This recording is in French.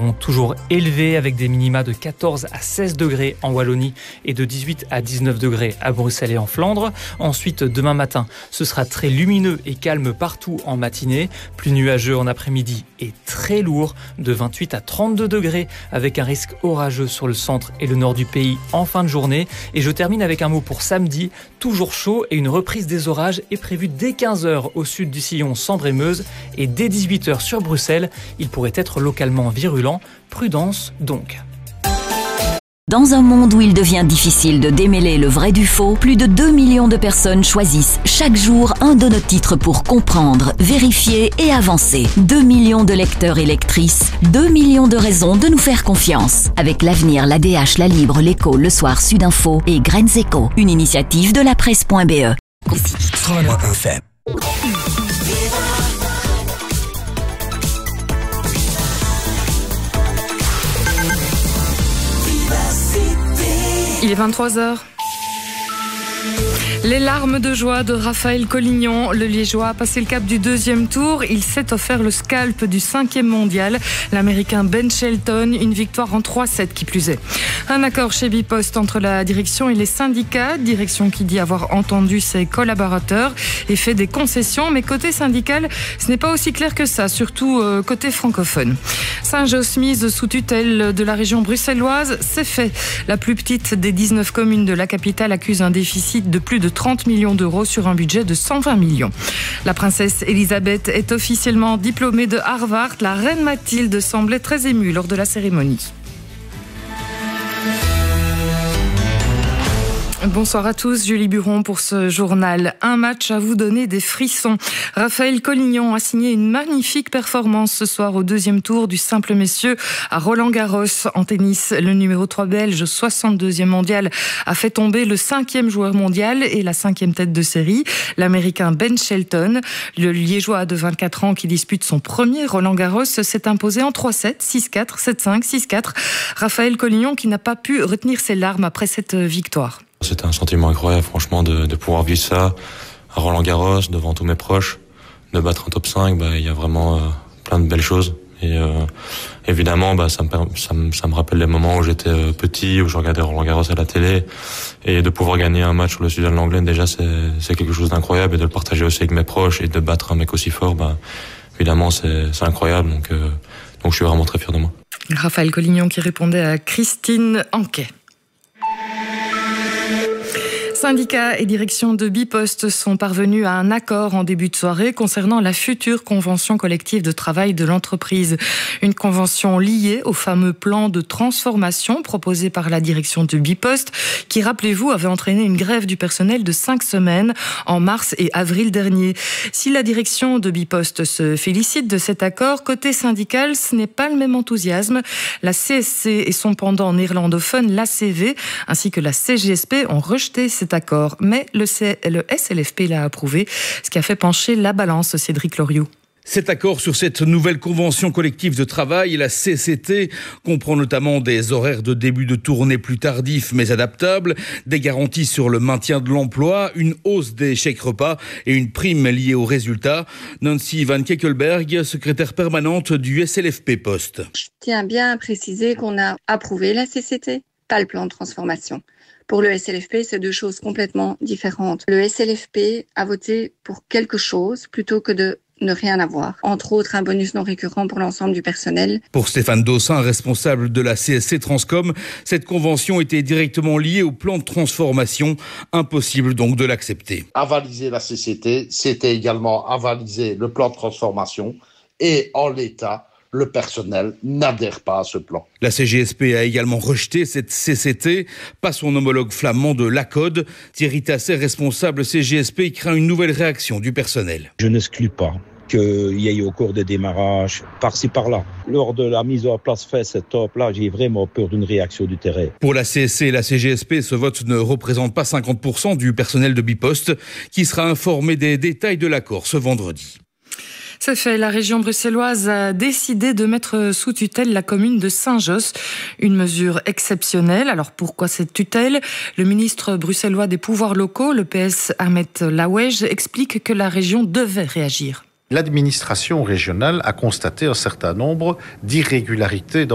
seront toujours élevées avec des minima de 14 à 16 degrés en Wallonie et de 18 à 19 degrés à Bruxelles et en Flandre. Ensuite, demain matin, ce sera très lumineux et calme partout en matinée, plus nuageux en après-midi et très lourd de 28 à 32 degrés avec un risque orageux sur le centre et le nord du pays en fin de journée. Et je termine avec un mot pour samedi, toujours chaud et une reprise des orages est prévue dès 15h au sud du sillon Sambre et Meuse et dès 18h sur Bruxelles. Il pourrait être localement virulent. Prudence donc. Dans un monde où il devient difficile de démêler le vrai du faux, plus de 2 millions de personnes choisissent chaque jour un de nos titres pour comprendre, vérifier et avancer. 2 millions de lecteurs et lectrices, 2 millions de raisons de nous faire confiance. Avec l'Avenir, l'ADH, La Libre, l'Écho, Le Soir, Sud Info et Graines Éco, une initiative de la presse.be. Il est 23h. Les larmes de joie de Raphaël Collignon. Le Liégeois a passé le cap du deuxième tour. Il s'est offert le scalp du 5e mondial. L'Américain Ben Shelton, une victoire en 3-7 qui plus est. Un accord chez Bipost entre la direction et les syndicats. Direction qui dit avoir entendu ses collaborateurs et fait des concessions. Mais côté syndical, ce n'est pas aussi clair que ça, surtout côté francophone. Saint-Josse mise sous tutelle de la région bruxelloise, c'est fait. La plus petite des 19 communes de la capitale accuse un déficit de plus de 30 millions d'euros sur un budget de 120 millions. La princesse Elisabeth est officiellement diplômée de Harvard. La reine Mathilde semblait très émue lors de la cérémonie. Bonsoir à tous, Julie Buron pour ce journal. Un match à vous donner des frissons. Raphaël Collignon a signé une magnifique performance ce soir au deuxième tour du simple messieurs à Roland-Garros. En tennis, le numéro 3 belge, 62e mondial, a fait tomber le 5e joueur mondial et la 5e tête de série, l'Américain Ben Shelton. Le Liégeois de 24 ans qui dispute son premier Roland-Garros s'est imposé en 3-7, 6-4, 7-5, 6-4. Raphaël Collignon qui n'a pas pu retenir ses larmes après cette victoire. C'était un sentiment incroyable, franchement, de pouvoir vivre ça à Roland-Garros, devant tous mes proches, de battre un top 5, il y a vraiment plein de belles choses. Et évidemment, ça me rappelle les moments où j'étais petit, où je regardais Roland-Garros à la télé, et de pouvoir gagner un match sur le Sud Anglais, déjà c'est quelque chose d'incroyable, et de le partager aussi avec mes proches et de battre un mec aussi fort, évidemment c'est incroyable. Donc je suis vraiment très fier de moi. Raphaël Collignon qui répondait à Christine Anquet. Syndicats et direction de Bipost sont parvenus à un accord en début de soirée concernant la future convention collective de travail de l'entreprise. Une convention liée au fameux plan de transformation proposé par la direction de Bipost qui, rappelez-vous, avait entraîné une grève du personnel de 5 semaines en mars et avril dernier. Si la direction de Bipost se félicite de cet accord, côté syndical, ce n'est pas le même enthousiasme. La CSC et son pendant néerlandophone, l'ACV, ainsi que la CGSP ont rejeté cet accord, mais le SLFP l'a approuvé, ce qui a fait pencher la balance, Cédric Loriot. Cet accord sur cette nouvelle convention collective de travail, la CCT, comprend notamment des horaires de début de tournée plus tardifs mais adaptables, des garanties sur le maintien de l'emploi, une hausse des chèques repas et une prime liée aux résultats. Nancy Van Kekelberg, secrétaire permanente du SLFP Poste. Je tiens bien à préciser qu'on a approuvé la CCT, pas le plan de transformation. Pour le SLFP, c'est deux choses complètement différentes. Le SLFP a voté pour quelque chose plutôt que de ne rien avoir. Entre autres, un bonus non récurrent pour l'ensemble du personnel. Pour Stéphane Dossin, responsable de la CSC Transcom, cette convention était directement liée au plan de transformation. Impossible donc de l'accepter. Avaliser la CCT, c'était également avaliser le plan de transformation. Et en l'état, le personnel n'adhère pas à ce plan. La CGSP a également rejeté cette CCT, pas son homologue flamand de l'ACODE. Thierry Tasset, responsable CGSP, craint une nouvelle réaction du personnel. Je n'exclus pas qu'il y ait au cours des démarrages, par-ci par-là. Lors de la mise en place fait cette top-là, j'ai vraiment peur d'une réaction du terrain. Pour la CSC et la CGSP, ce vote ne représente pas 50% du personnel de Bipost, qui sera informé des détails de l'accord ce vendredi. C'est fait, la région bruxelloise a décidé de mettre sous tutelle la commune de Saint-Josse. Une mesure exceptionnelle. Alors pourquoi cette tutelle ? Le ministre bruxellois des pouvoirs locaux, le PS Ahmed Laouej, explique que la région devait réagir. L'administration régionale a constaté un certain nombre d'irrégularités